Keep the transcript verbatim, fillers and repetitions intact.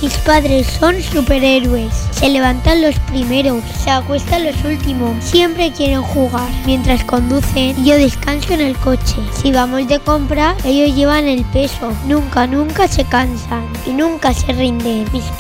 Mis padres son superhéroes. Se levantan los primeros, se acuestan los últimos. Siempre quieren jugar. Mientras conducen, yo descanso en el coche. Si vamos de compra, ellos llevan el peso. Nunca, nunca se cansan y nunca se rinden. Mis